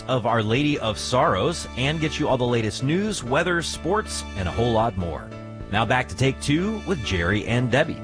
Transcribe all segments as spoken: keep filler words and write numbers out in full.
of Our Lady of Sorrows and get you all the latest news, weather, sports, and a whole lot more. Now back to Take Two with Jerry and Debbie.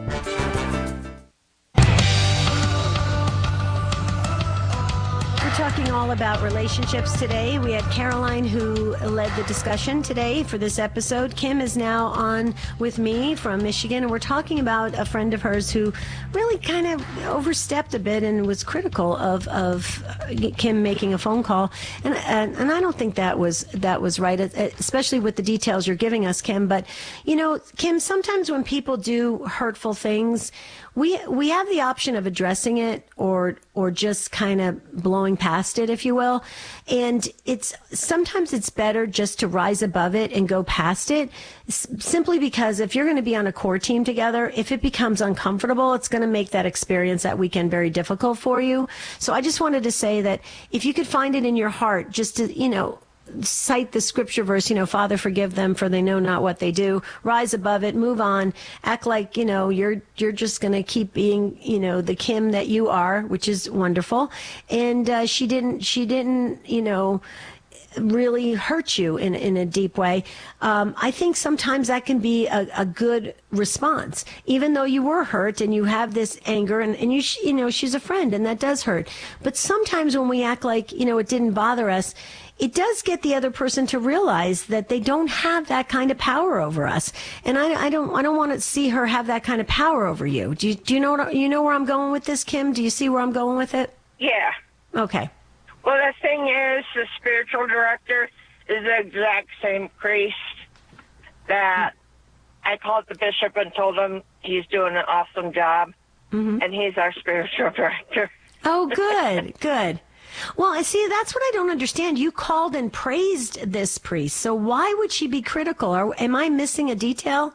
Talking all about relationships today. We had Caroline who led the discussion today for this episode. Kim is now on with me from Michigan, and we're talking about a friend of hers who really kind of overstepped a bit and was critical of, of Kim making a phone call. And, and and I don't think that was that was right, especially with the details you're giving us, Kim. But, you know, Kim, sometimes when people do hurtful things, we we have the option of addressing it or or just kind of blowing past it, if you will. And it's sometimes it's better just to rise above it and go past it, simply because if you're going to be on a core team together, if it becomes uncomfortable, it's going to make that experience that weekend very difficult for you. So I just wanted to say that if you could find it in your heart just to, you know, cite the scripture verse, you know, Father, forgive them for they know not what they do. Rise above it, move on, act like, you know, you're you're just going to keep being, you know, the Kim that you are, which is wonderful. And uh, she didn't, she didn't, you know, really hurt you in in a deep way. Um, I think sometimes that can be a, a good response, even though you were hurt and you have this anger and, and you, sh- you know, she's a friend and that does hurt. But sometimes when we act like, you know, it didn't bother us, it does get the other person to realize that they don't have that kind of power over us. And I, I don't, I don't want to see her have that kind of power over you. Do you, do you know what, you know where I'm going with this, Kim? Do you see where I'm going with it? Yeah. Okay. Well, the thing is, the spiritual director is the exact same priest that I called the bishop and told him he's doing an awesome job, mm-hmm. and he's our spiritual director. Oh, good, good. Well, I see, that's what I don't understand. You called and praised this priest, so why would she be critical? Or am I missing a detail?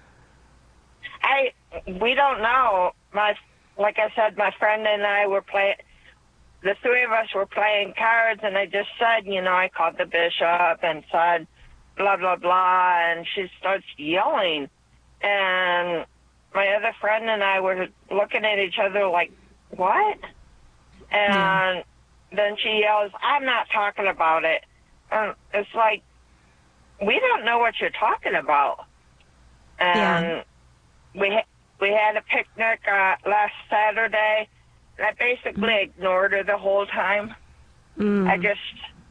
I we don't know. My like I said, my friend and I were playing. The three of us were playing cards, and I just said, you know, I called the bishop and said, blah blah blah, and she starts yelling, and my other friend and I were looking at each other like, what? And. Yeah. Then she yells, I'm not talking about it. Um, it's like, we don't know what you're talking about. And yeah. we, ha- we had a picnic uh, last Saturday, and I basically mm. ignored her the whole time. Mm. I just...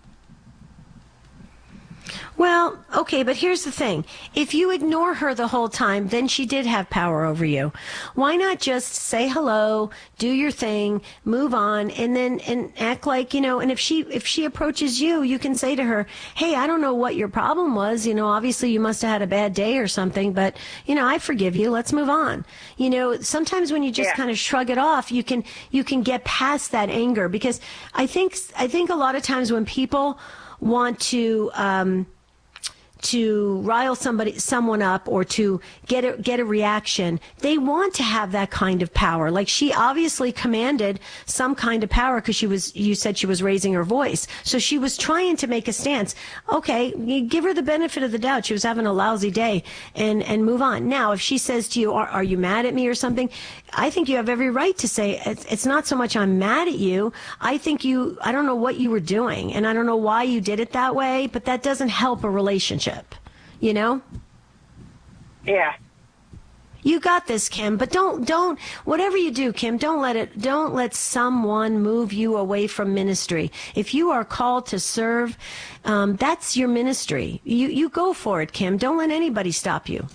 Well, okay, but here's the thing. If you ignore her the whole time, then she did have power over you. Why not just say hello, do your thing, move on, and then and act like, you know, and if she if she approaches you, you can say to her, hey, I don't know what your problem was. You know, obviously you must have had a bad day or something, but, you know, I forgive you. Let's move on. You know, sometimes when you just yeah. kind of shrug it off, you can you can get past that anger, because I think I think a lot of times when people want to um to rile somebody, someone up, or to get a, get a reaction, they want to have that kind of power. Like, she obviously commanded some kind of power because she was, you said she was raising her voice. So she was trying to make a stance. Okay, you give her the benefit of the doubt. She was having a lousy day, and, and move on. Now, if she says to you, are, are you mad at me or something? I think you have every right to say, it's, it's not so much I'm mad at you. I think you, I don't know what you were doing, and I don't know why you did it that way, but that doesn't help a relationship. You know? Yeah. You got this, Kim, but don't, don't, whatever you do, Kim, don't let it, don't let someone move you away from ministry. If you are called to serve, um, that's your ministry. You, you go for it, Kim. Don't let anybody stop you.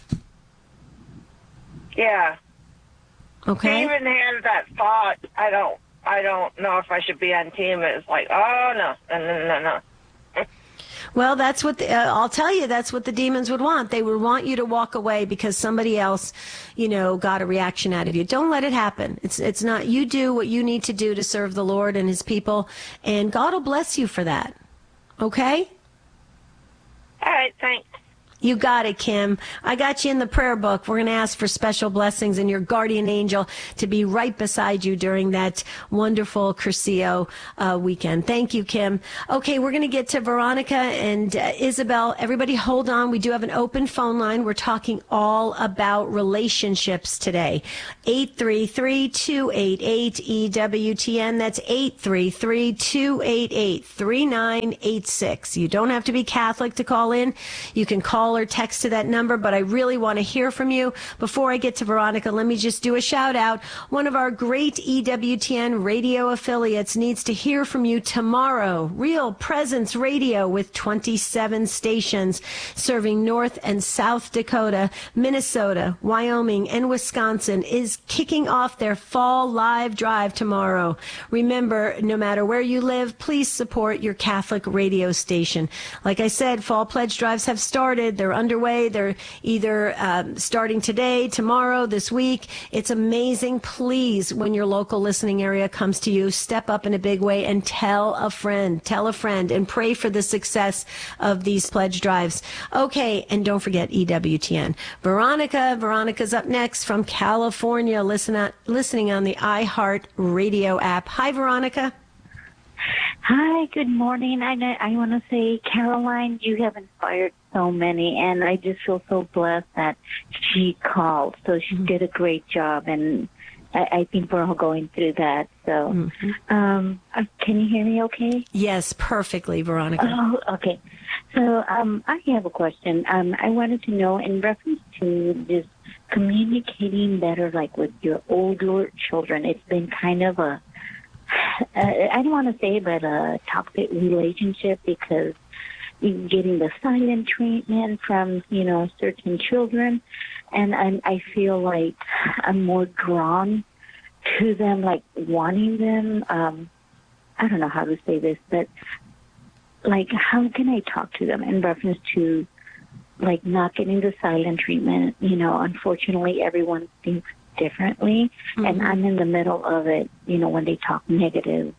Yeah. Okay. I even had that thought, I don't, I don't know if I should be on team. It's like, oh, no, no, no, no, no. Well, that's what the, uh, I'll tell you. That's what the demons would want. They would want you to walk away because somebody else, you know, got a reaction out of you. Don't let it happen. It's it's not. You do what you need to do to serve the Lord and His people, and God will bless you for that. Okay? All right. Thanks. You got it, Kim. I got you in the prayer book. We're going to ask for special blessings and your guardian angel to be right beside you during that wonderful Cursillo uh, weekend. Thank you, Kim. Okay, we're going to get to Veronica and uh, Isabel. Everybody hold on. We do have an open phone line. We're talking all about relationships today. eight three three, two eight eight, E W T N. That's eight three three, two eight eight, three nine eight six. You don't have to be Catholic to call in. You can call or text to that number, but I really want to hear from you. Before I get to Veronica, let me just do a shout out. One of our great E W T N radio affiliates needs to hear from you tomorrow. Real Presence Radio with twenty-seven stations serving North and South Dakota, Minnesota, Wyoming, and Wisconsin is kicking off their fall live drive tomorrow. Remember, no matter where you live, please support your Catholic radio station. Like I said, fall pledge drives have started. They're underway. They're either um, starting today, tomorrow, this week. It's amazing. Please, when your local listening area comes to you, step up in a big way and tell a friend, tell a friend, and pray for the success of these pledge drives. Okay, and don't forget E W T N. Veronica, Veronica's up next from California, listen at, listening on the iHeart Radio app. Hi, Veronica. Hi, good morning. I, I want to say, Caroline, you have inspired so many, and I just feel so blessed that she called. So she mm-hmm. did a great job, and I, I think we're all going through that. So mm-hmm. um, uh, can you hear me okay? Yes, perfectly, Veronica. Oh, okay. So um, I have a question. Um, I wanted to know, in reference to just communicating better, like with your older children, it's been kind of a Uh, I don't want to say but a toxic relationship because you're getting the silent treatment from, you know, certain children. And I'm, I feel like I'm more drawn to them, like wanting them. Um, I don't know how to say this, but like how can I talk to them in reference to like not getting the silent treatment? You know, unfortunately, everyone thinks differently, mm-hmm. and I'm in the middle of it, you know, when they talk negative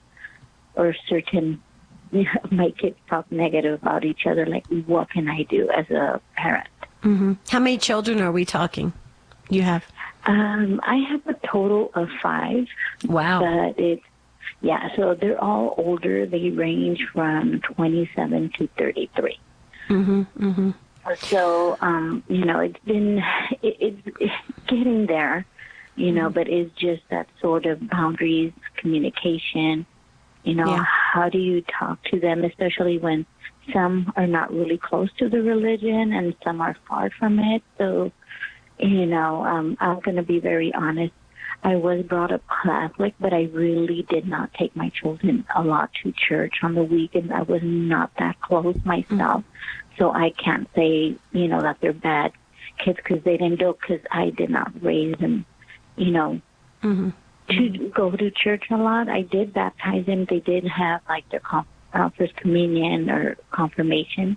or certain, you know, my kids talk negative about each other, like, what can I do as a parent? Mm-hmm. How many children are we talking you have? Um, I have a total of five. Wow. But it's, yeah, so they're all older. They range from twenty-seven to thirty-three. Mm-hmm, mm-hmm. So, um, you know, it's been, it, it's, it's getting there. You know, but it's just that sort of boundaries, communication, you know, yeah. How do you talk to them, especially when some are not really close to the religion and some are far from it. So, you know, um, I'm going to be very honest. I was brought up Catholic, but I really did not take my children a lot to church on the weekends. I was not that close myself. Mm-hmm. So I can't say, you know, that they're bad kids because they didn't do it because I did not raise them, you know, mm-hmm. to mm-hmm. go to church a lot. I did baptize them. They did have, like, their com- uh, first communion or confirmation.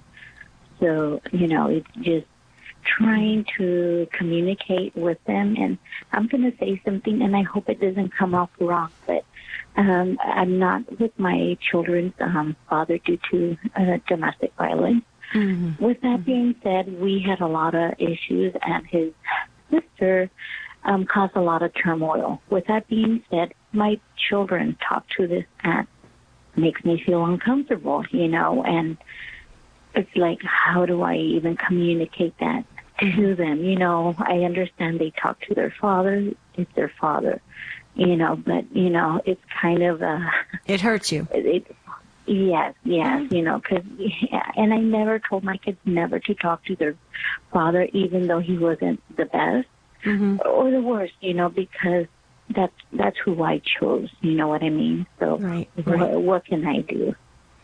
So, you know, it's just trying to communicate with them. And I'm going to say something, and I hope it doesn't come off wrong, but um, I'm not with my children's um, father due to uh, domestic violence. Mm-hmm. With that mm-hmm. being said, we had a lot of issues, and his sister Um, caused a lot of turmoil. With that being said, my children talk to this aunt. Makes me feel uncomfortable, you know, and it's like, how do I even communicate that to them? You know, I understand they talk to their father. It's their father, you know, but, you know, it's kind of a... It hurts you. It, it, yes, yes, mm-hmm. you know, because, yeah, and I never told my kids never to talk to their father, even though he wasn't the best. Mm-hmm. Or the worst, you know, because that's that's who I chose. You know what I mean? So right, right. What, what can I do?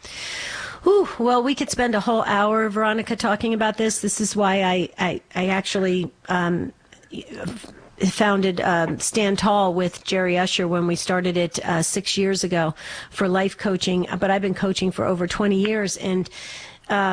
Ooh, well, we could spend a whole hour, Veronica, talking about this. This is why I I, I actually um, founded um, Stand Tall with Jerry Usher when we started it uh, six years ago for life coaching. But I've been coaching for over twenty years, and um,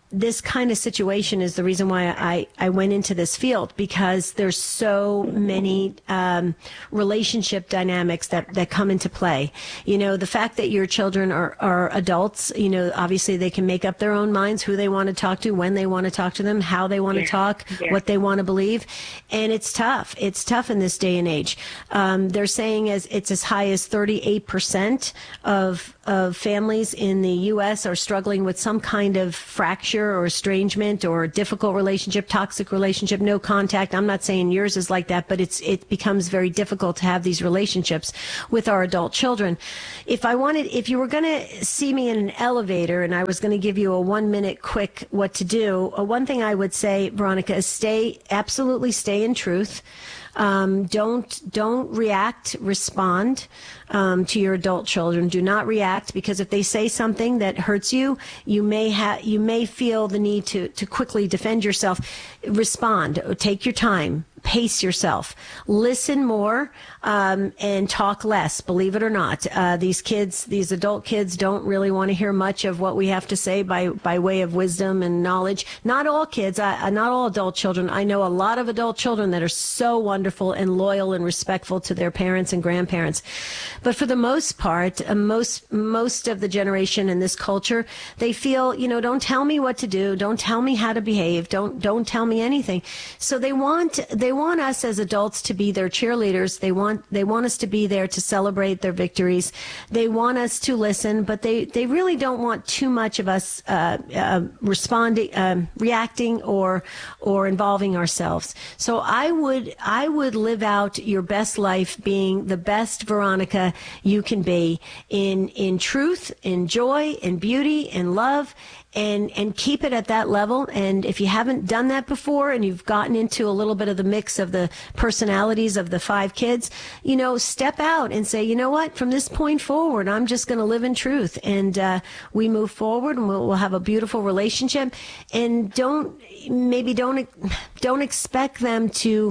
this kind of situation is the reason why I, I went into this field, because there's so many um, relationship dynamics that, that come into play. You know, the fact that your children are, are adults, you know, obviously they can make up their own minds who they want to talk to, when they want to talk to them, how they want yeah. to talk, yeah. what they want to believe. And it's tough. It's tough in this day and age. Um, they're saying as it's as high as thirty-eight percent of of families in the U S are struggling with some kind of fracture or estrangement or difficult relationship, toxic relationship, no contact. I'm not saying yours is like that, but it's it becomes very difficult to have these relationships with our adult children. If I wanted, if you were going to see me in an elevator and I was going to give you a one minute quick what to do, uh, one thing I would say, Veronica, is stay, absolutely stay in truth. Um, don't don't react, respond um, to your adult children. Do not react, because if they say something that hurts you, you may have you may feel the need to to quickly defend yourself. Respond. Take your time. Pace yourself. Listen more um, and talk less. Believe it or not, uh, these kids, these adult kids, don't really want to hear much of what we have to say by by way of wisdom and knowledge. Not all kids, uh, not all adult children. I know a lot of adult children that are so wonderful and loyal and respectful to their parents and grandparents, but for the most part, uh, most most of the generation in this culture, they feel, you know, don't tell me what to do, don't tell me how to behave, don't don't tell me anything. So they want they want us as adults to be their cheerleaders. They want they want us to be there to celebrate their victories. They want us to listen, but they, they really don't want too much of us uh, uh, responding, um, reacting, or or involving ourselves. So I would I would live out your best life, being the best Veronica you can be, in in truth, in joy, in beauty, in love. And, and keep it at that level. And if you haven't done that before and you've gotten into a little bit of the mix of the personalities of the five kids, you know, step out and say, you know what, from this point forward, I'm just going to live in truth. And uh, we move forward and we'll, we'll have a beautiful relationship. And don't, maybe don't, don't expect them to,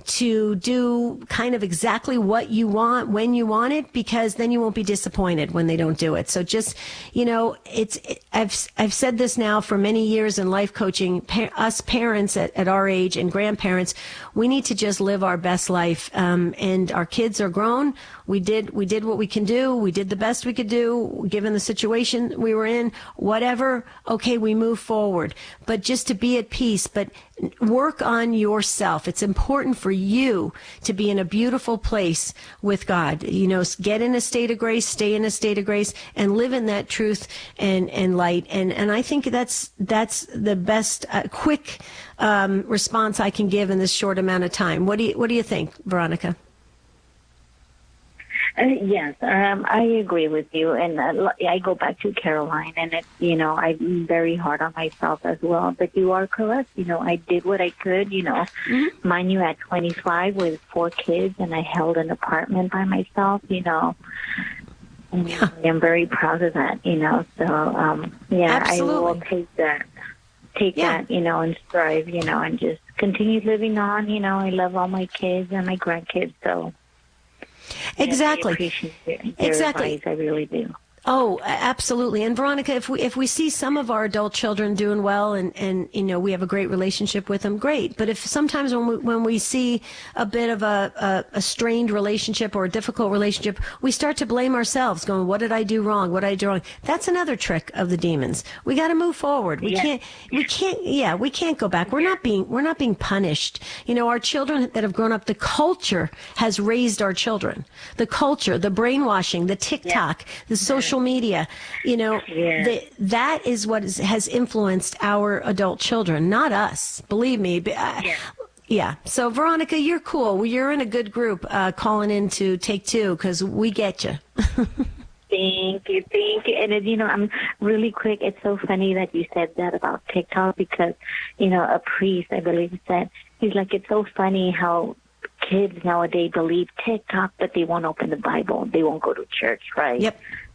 to do kind of exactly what you want when you want it, because then you won't be disappointed when they don't do it. So just, you know, it's, it, I've, I've said this now for many years in life coaching, pa- us parents at, at our age and grandparents, we need to just live our best life. Um, and our kids are grown. We did, we did what we can do. We did the best we could do given the situation we were in, whatever. Okay, we move forward, but just to be at peace, but work on yourself. It's important for you to be in a beautiful place with God. You know, get in a state of grace, stay in a state of grace, and live in that truth and, and light. And, and I think that's, that's the best, uh, quick, um, response I can give in this short amount of time. What do you, what do you think, Veronica? Uh, yes, um, I agree with you, and uh, I go back to Caroline, and it, you know, I'm very hard on myself as well. But you are correct. You know, I did what I could. You know, mm-hmm. Mind you, at twenty-five with four kids, and I held an apartment by myself. You know, and yeah. I'm very proud of that. You know, so um, yeah, Absolutely. I will take that, take yeah. that, you know, and strive. You know, and just continue living on. You know, I love all my kids and my grandkids, so. Exactly. I appreciate their, their exactly. advice. I really do. Oh, absolutely. And Veronica, if we if we see some of our adult children doing well and, and you know, we have a great relationship with them, great. But if sometimes when we, when we see a bit of a, a, a strained relationship or a difficult relationship, we start to blame ourselves, going, what did I do wrong? What did I do wrong? That's another trick of the demons. We got to move forward. We yes. can't, we can't, yeah, we can't go back. We're not being, we're not being punished. You know, our children that have grown up, the culture has raised our children. The culture, the brainwashing, the TikTok, yes. the social media, you know, yeah. the, that is what is, has influenced our adult children, not us. Believe me. Uh, yeah. yeah. So, Veronica, you're cool. Well, you're in a good group uh, calling in to Take Two, because we get you. Thank you, thank you. And, it, you know, I'm really quick. It's so funny that you said that about TikTok, because, you know, a priest, I believe, said, he's like, it's so funny how kids nowadays believe TikTok, but they won't open the Bible. They won't go to church, right? Yep.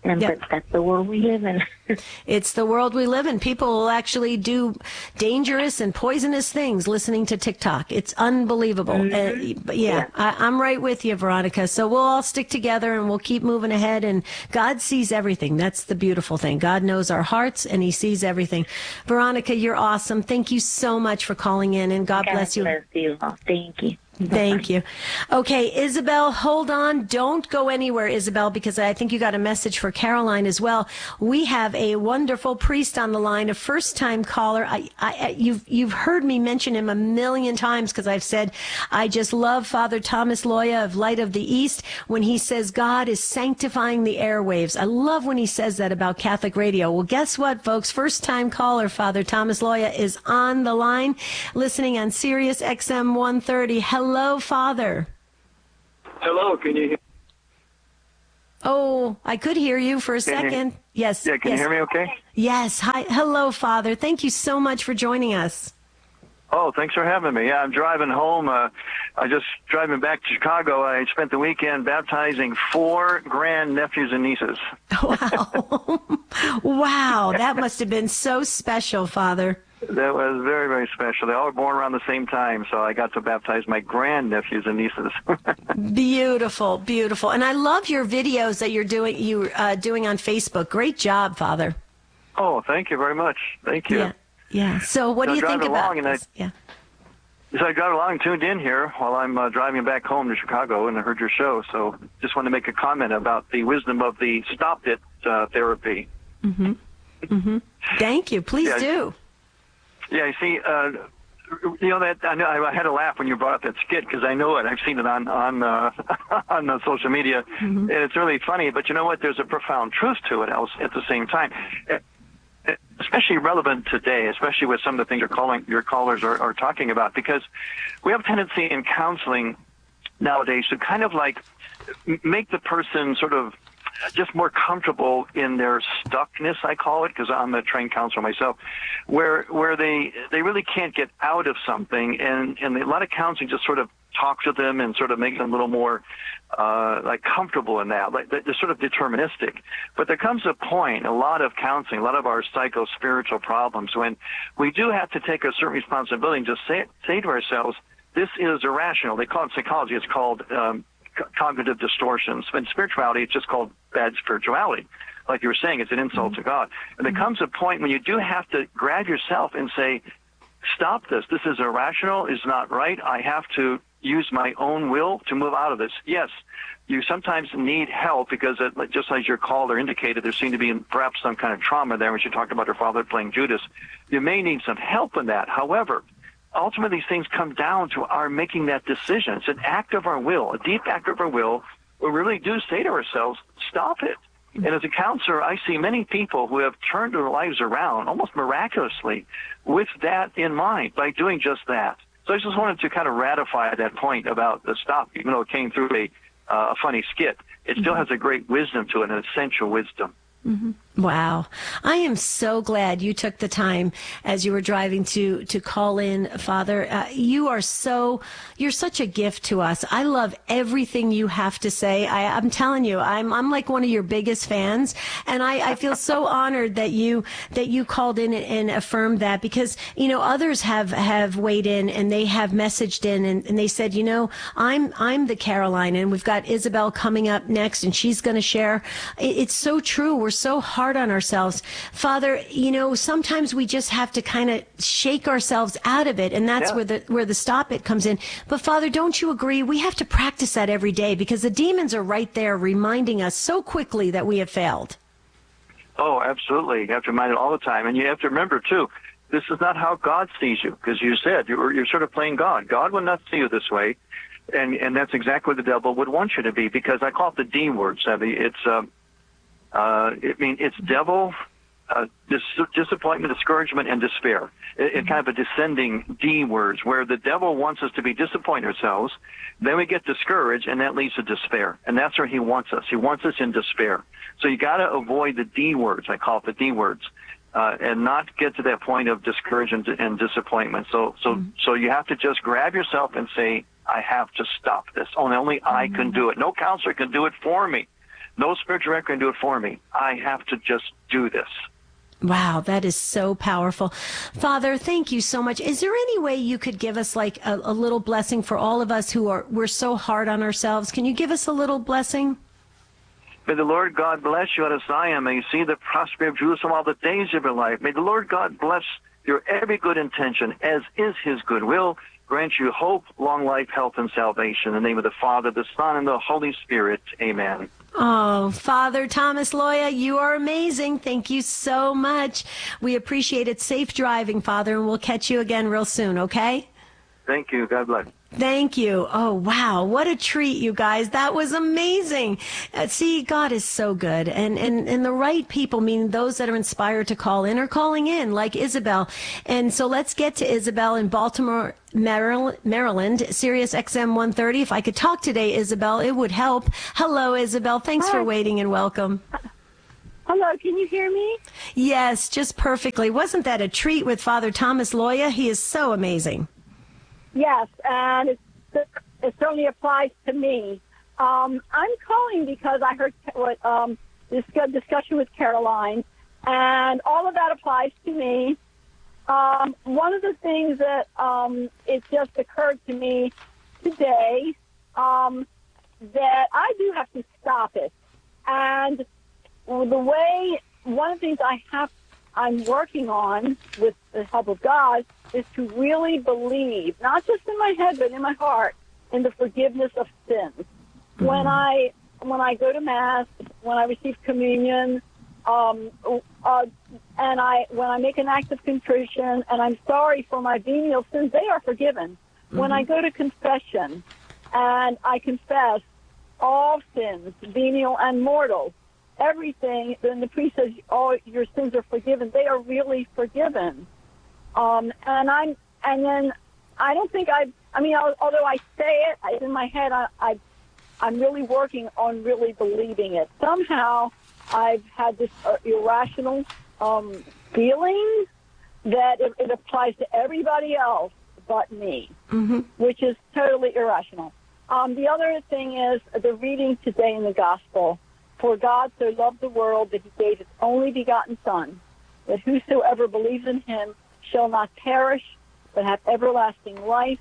And Yep. but that's the world we live in. It's the world we live in. People will actually do dangerous and poisonous things listening to TikTok. It's unbelievable. Mm-hmm. Uh, but yeah, Yeah. I, I'm right with you, Veronica. So we'll all stick together and we'll keep moving ahead. And God sees everything. That's the beautiful thing. God knows our hearts and he sees everything. Veronica, you're awesome. Thank you so much for calling in, and God, God bless you. bless you all. Thank you. Thank you. Okay, Isabel, hold on. Don't go anywhere, Isabel, because I think you got a message for Caroline as well. We have a wonderful priest on the line, a first-time caller. I, I, you've you've heard me mention him a million times because I've said I just love Father Thomas Loya of Light of the East when he says God is sanctifying the airwaves. I love when he says that about Catholic radio. Well, guess what, folks? First-time caller Father Thomas Loya is on the line, listening on Sirius X M one thirty. Hello, Father. Hello, can you hear Oh, I could hear you for a Can you- second. Yes. Yeah, can yes. you hear me okay? Yes. Hi. Hello, Father. Thank you so much for joining us. Oh, thanks for having me. Yeah, I'm driving home. Uh, I just driving back to Chicago. I spent the weekend baptizing four grand nephews and nieces. Wow. Wow. That must have been so special, Father. That was very, very special. They all were born around the same time, so I got to baptize my grand nephews and nieces. Beautiful, beautiful. And I love your videos that you're doing you uh, doing on Facebook. Great job, Father. Oh, thank you very much. Thank you. Yeah. Yeah. So what So do you think driving about along and I- this? Yeah. So I got along, tuned in here while I'm uh, driving back home to Chicago, and I heard your show. So just want to make a comment about the wisdom of the stop it uh, therapy. Thank you. Please Yeah. do. Yeah, you see, uh, you know that I know I had to laugh when you brought up that skit because I know it. I've seen it on on uh, on uh, social media, and it's really funny. But you know what? There's a profound truth to it. Else, at the same time, especially relevant today, especially with some of the things your calling your callers are, are talking about, because we have a tendency in counseling nowadays to kind of like make the person sort of just more comfortable in their stuckness, I call it, because I'm a trained counselor myself, where where they they really can't get out of something, and and a lot of counseling just sort of talks to them and sort of makes them a little more uh, like comfortable in that. Like they're sort of deterministic. But there comes a point, a lot of counseling, a lot of our psycho-spiritual problems, when we do have to take a certain responsibility and just say say to ourselves, this is irrational. They call it psychology. It's called um, cognitive distortions. In spirituality, it's just called bad spirituality. Like you were saying, it's an insult mm-hmm. to God. And there comes a point when you do have to grab yourself and say, stop this. This is irrational. It's not right. I have to use my own will to move out of this. Yes, you sometimes need help because, it, just as your caller indicated, there seemed to be perhaps some kind of trauma there when she talked about her father playing Judas. You may need some help in that. However, ultimately, these things come down to our making that decision. It's an act of our will, a deep act of our will. We really do say to ourselves, stop it. And as a counselor, I see many people who have turned their lives around almost miraculously with that in mind by doing just that. So I just wanted to kind of ratify that point about the stop, even though it came through a, uh, a funny skit. It still has a great wisdom to it, an essential wisdom. Mm-hmm. Wow. I am so glad you took the time as you were driving to, to call in, Father. Uh, you are so, you're such a gift to us. I love everything you have to say. I, I'm telling you, I'm, I'm like one of your biggest fans. And I, I feel so honored that you, that you called in and, and affirmed that, because, you know, others have, have weighed in and they have messaged in and, and they said, you know, I'm, I'm the Caroline, and we've got Isabel coming up next and she's going to share. It, it's so true. We're so hard on ourselves. Father, you know, sometimes we just have to kind of shake ourselves out of it, and that's Yeah. where the where the stop it comes in. But Father, don't you agree? We have to practice that every day, because the demons are right there reminding us so quickly that we have failed. Oh, absolutely. You have to remind it all the time. And you have to remember, too, this is not how God sees you, because you said you're, you're sort of playing God. God would not see you this way, and, and that's exactly what the devil would want you to be, because I call it the D word, Sebby. It's... Um, Uh, I mean, it's devil, uh, dis- disappointment, discouragement, and despair. It, it kind of a descending D words, where the devil wants us to be disappointed ourselves. Then we get discouraged, and that leads to despair. And that's where he wants us. He wants us in despair. So you got to avoid the D words. I call it the D words, uh, and not get to that point of discouragement and disappointment. So, so, mm-hmm. so you have to just grab yourself and say, I have to stop this. Only, only I can do it. No counselor can do it for me. No spiritual director can do it for me. I have to just do this. Wow, that is so powerful. Father, thank you so much. Is there any way you could give us like a, a little blessing for all of us who are, we're so hard on ourselves? Can you give us a little blessing? May the Lord God bless you out of Zion. May you see the prosperity of Jerusalem all the days of your life. May the Lord God bless your every good intention, as is his goodwill. Grant you hope, long life, health, and salvation. In the name of the Father, the Son, and the Holy Spirit. Amen. Oh, Father Thomas Loya, you are amazing. Thank you so much. We appreciate it. Safe driving, Father, and we'll catch you again real soon, okay? Thank you. God bless. Thank you. Oh, wow. What a treat, you guys. That was amazing. Uh, see, God is so good. And, and, and the right people, meaning those that are inspired to call in, are calling in, like Isabel. And so let's get to Isabel in Baltimore, Maryland, Maryland, Sirius X M one thirty. If I could talk today, Isabel, it would help. Hello, Isabel. Thanks Hi. for waiting and welcome. Hello, can you hear me? Yes, just perfectly. Wasn't that a treat with Father Thomas Loya? He is so amazing. Yes, and it, it certainly applies to me. Um, I'm calling because I heard what um, this good discussion with Caroline, and all of that applies to me. Um, one of the things that um, it just occurred to me today um, that I do have to stop it, and the way one of the things I have I'm working on with the help of God is to really believe, not just in my head, but in my heart, in the forgiveness of sins. Mm-hmm. When I when I go to Mass, when I receive communion, um, uh, and I when I make an act of contrition, and I'm sorry for my venial sins, they are forgiven. Mm-hmm. When I go to confession, and I confess all sins, venial and mortal, everything, then the priest says, "Oh, your sins are forgiven." They are really forgiven. Um, and I'm, and then I don't think I. I mean, although I say it in my head, I, I, I'm really working on really believing it. Somehow, I've had this uh, irrational um, feeling that it, it applies to everybody else but me, mm-hmm. which is totally irrational. Um, the other thing is the reading today in the Gospel. For God so loved the world that he gave his only begotten Son, that whosoever believes in him shall not perish, but have everlasting life.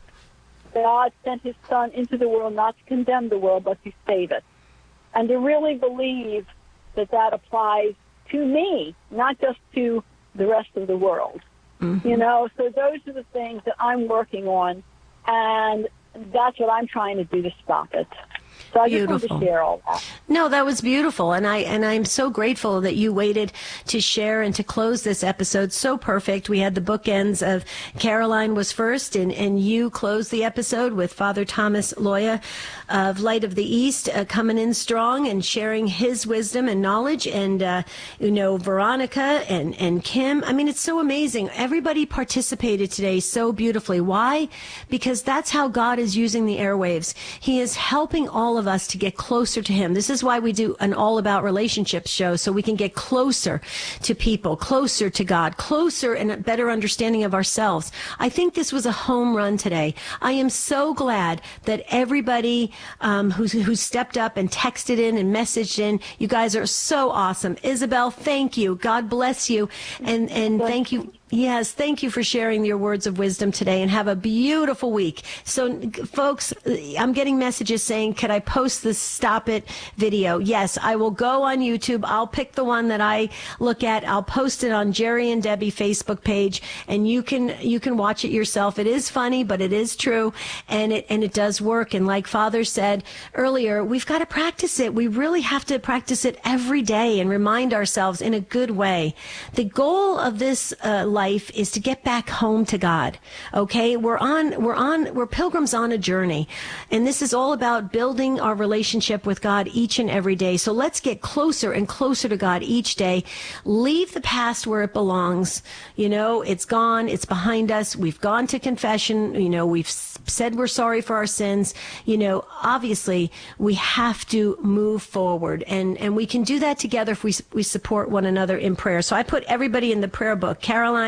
God sent his Son into the world not to condemn the world, but to save it. And to really believe that that applies to me, not just to the rest of the world. Mm-hmm. You know, so those are the things that I'm working on, and that's what I'm trying to do to stop it. So I just wanted to share all that. No, that was beautiful, and I and I'm so grateful that you waited to share and to close this episode. So perfect. We had the bookends of Caroline was first, and, and you closed the episode with Father Thomas Loya of Light of the East uh, coming in strong and sharing his wisdom and knowledge, and uh, you know, Veronica and and Kim. I mean, it's so amazing. Everybody participated today so beautifully. Why? Because that's how God is using the airwaves. He is helping all of us to get closer to him. This is why we do an all about relationships show, so we can get closer to people, closer to God, closer and a better understanding of ourselves. I think this was a home run today. I am so glad that everybody um, who, who stepped up and texted in and messaged in, you guys are so awesome. Isabel, thank you. God bless you. And, and thank you. Yes, thank you for sharing your words of wisdom today, and have a beautiful week. So, folks, I'm getting messages saying, could I post this Stop It video? Yes, I will go on YouTube. I'll pick the one that I look at. I'll post it on Jerry and Debbie Facebook page, and you can you can watch it yourself. It is funny, but it is true, and it and it does work. And like Father said earlier, we've got to practice it. We really have to practice it every day and remind ourselves in a good way. The goal of this uh, life life is to get back home to God. Okay, we're on, we're on, we're pilgrims on a journey, and this is all about building our relationship with God each and every day. So let's get closer and closer to God each day. Leave the past where it belongs. You know, it's gone, it's behind us. We've gone to confession. You know, we've said we're sorry for our sins. You know, obviously we have to move forward, and and we can do that together if we we support one another in prayer. So I put everybody in the prayer book. Caroline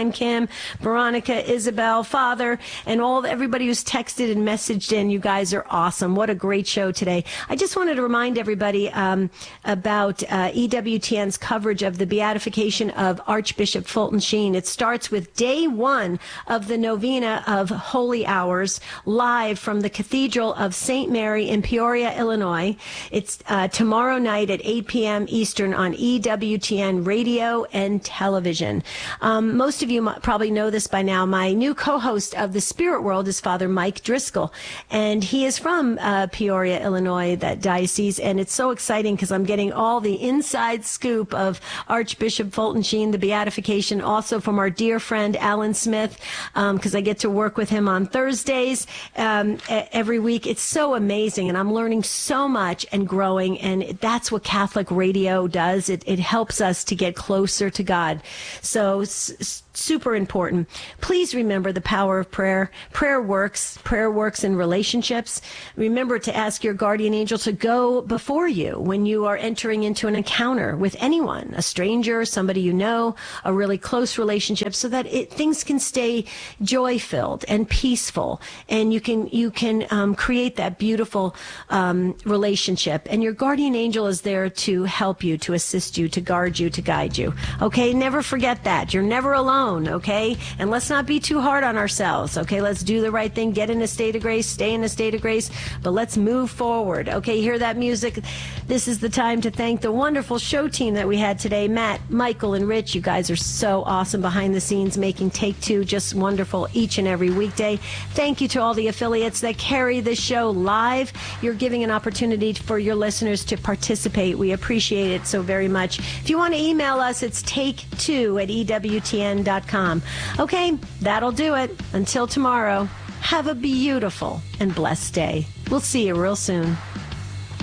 Caroline, Kim, Veronica, Isabel, Father, and all everybody who's texted and messaged in. You guys are awesome. What a great show today. I just wanted to remind everybody um, about uh, E W T N's coverage of the beatification of Archbishop Fulton Sheen. It starts with day one of the novena of Holy Hours, live from the Cathedral of Saint Mary in Peoria, Illinois. It's uh, tomorrow night at eight p.m. Eastern on E W T N radio and television. Um, most of you m- probably know this by now. My new co-host of The Spirit World is Father Mike Driscoll, and he is from uh, Peoria, Illinois, that diocese, and it's so exciting because I'm getting all the inside scoop of Archbishop Fulton Sheen, the beatification, also from our dear friend Alan Smith, because um, I get to work with him on Thursdays um, every week. It's so amazing, and I'm learning so much and growing, and that's what Catholic radio does. It, it helps us to get closer to God. So s- super important. Please remember the power of prayer. Prayer works. Prayer works in relationships. Remember to ask your guardian angel to go before you when you are entering into an encounter with anyone, a stranger, somebody you know, a really close relationship, so that it, things can stay joy-filled and peaceful, and you can you can um, create that beautiful um, relationship. And your guardian angel is there to help you, to assist you, to guard you, to guide you. Okay, never forget that. You're never alone. Okay, and let's not be too hard on ourselves. Okay, let's do the right thing, get in a state of grace, stay in a state of grace, but let's move forward. Okay, hear that music? This is the time to thank the wonderful show team that we had today. Matt, Michael, and Rich, you guys are so awesome behind the scenes, making Take Two just wonderful each and every weekday. Thank you to all the affiliates that carry this show live. You're giving an opportunity for your listeners to participate. We appreciate it so very much. If you want to email us, it's take two at E W T N dot com. Okay, that'll do it. Until tomorrow, have a beautiful and blessed day. We'll see you real soon.